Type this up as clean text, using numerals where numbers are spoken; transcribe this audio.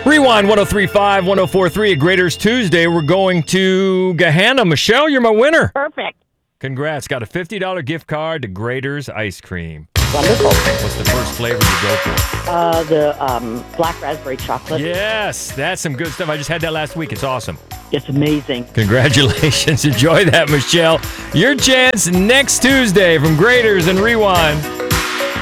Rewind 1035, 1043 at Graders Tuesday. We're going to Gahanna. Michelle, you're my winner. Perfect. Congrats. Got a $50 gift card to Graders Ice Cream. Wonderful. What's the first flavor you go for? The black raspberry chocolate. Yes, that's some good stuff. I just had that last week. It's awesome. It's amazing. Congratulations. Enjoy that, Michelle. Your chance next Tuesday from Graders and Rewind.